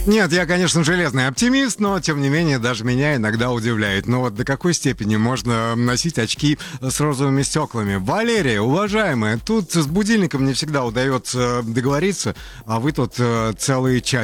Нет, я, конечно, железный оптимист, но, тем не менее, даже меня иногда удивляет. Но вот до какой степени можно носить очки с розовыми стеклами? Валерия, уважаемая, тут с будильником не всегда удается договориться, а вы тут целый час